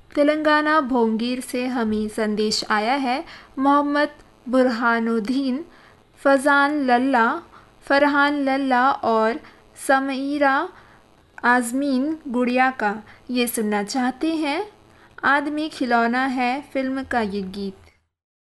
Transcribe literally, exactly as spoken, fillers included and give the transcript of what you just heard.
तेलंगाना भोंगीर से हमें संदेश आया है मोहम्मद बुरहानुद्दीन, फज़ान लल्ला, फरहान लल्ला और समीरा आज़मीन गुड़िया का। ये सुनना चाहते हैं आदमी खिलौना है फिल्म का ये गीत।